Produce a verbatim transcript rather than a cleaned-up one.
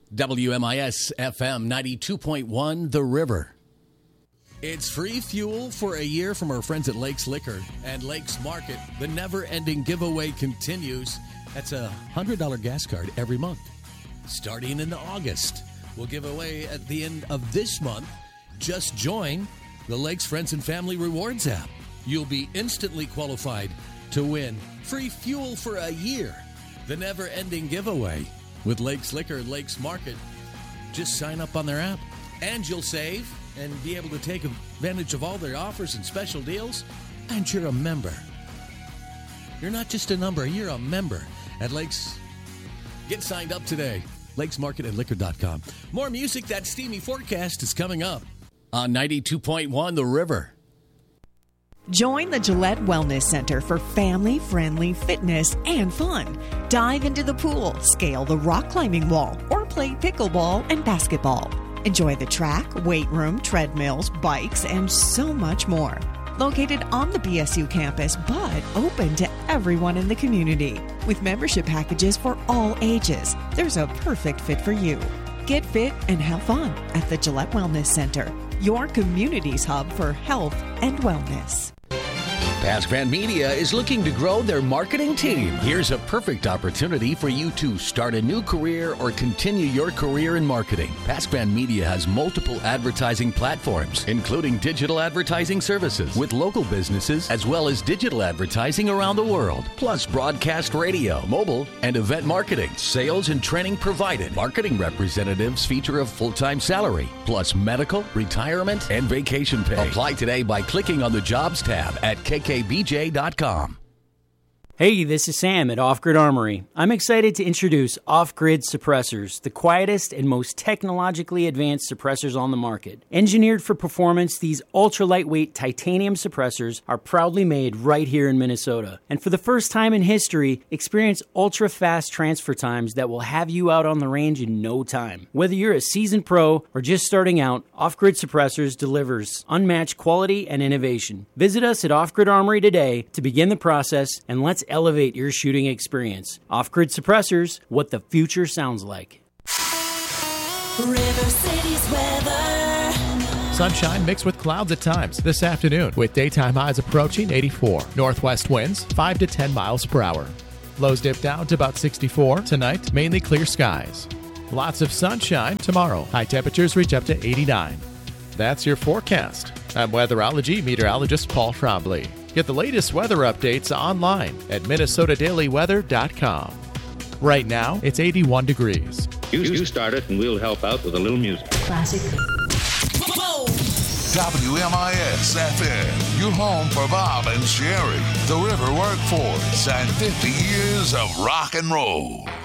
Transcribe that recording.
W M I S F M ninety-two point one, The River. It's free fuel for a year from our friends at Lakes Liquor and Lakes Market. The never-ending giveaway continues. That's a one hundred dollars gas card every month. Starting in August, we'll give away at the end of this month. Just join the Lakes Friends and Family Rewards app. You'll be instantly qualified to win free fuel for a year. The never-ending giveaway with Lakes Liquor and Lakes Market. Just sign up on their app, and you'll save and be able to take advantage of all their offers and special deals. And you're a member. You're not just a number, you're a member at Lakes. Get signed up today. lakes market and liquor dot com. More music. That steamy forecast is coming up on ninety-two point one The River. Join the Gillette Wellness Center for family-friendly fitness and fun. Dive into the pool, scale the rock climbing wall, or play pickleball and basketball. Enjoy the track, weight room, treadmills, bikes, and so much more. Located on the B S U campus, but open to everyone in the community. With membership packages for all ages, there's a perfect fit for you. Get fit and have fun at the Gillette Wellness Center, your community's hub for health and wellness. Pascran Media is looking to grow their marketing team. Here's a perfect opportunity for you to start a new career or continue your career in marketing. Pascran Media has multiple advertising platforms, including digital advertising services with local businesses, as well as digital advertising around the world, plus broadcast radio, mobile, and event marketing. Sales and training provided. Marketing representatives feature a full-time salary, plus medical, retirement, and vacation pay. Apply today by clicking on the Jobs tab at K K B J dot com. Hey, this is Sam at Off Grid Armory. I'm excited to introduce Off Grid Suppressors, the quietest and most technologically advanced suppressors on the market. Engineered for performance, these ultra-lightweight titanium suppressors are proudly made right here in Minnesota. And for the first time in history, experience ultra-fast transfer times that will have you out on the range in no time. Whether you're a seasoned pro or just starting out, Off Grid Suppressors delivers unmatched quality and innovation. Visit us at Off Grid Armory today to begin the process, and let's elevate your shooting experience. Off-Grid Suppressors, what the future sounds like. River City's weather. Sunshine mixed with clouds at times this afternoon, with daytime highs approaching eighty-four. Northwest winds five to ten miles per hour. Lows dip down to about sixty-four. Tonight, mainly clear skies. Lots of sunshine tomorrow. High temperatures reach up to eighty-nine. That's your forecast. I'm weatherology meteorologist Paul Trombley. Get the latest weather updates online at Minnesota Daily Weather dot com. Right now, it's eighty-one degrees. You, you start it and we'll help out with a little music. Classic. W M I S F M, your home for Bob and Sherry, the River Workforce, and fifty years of rock and roll.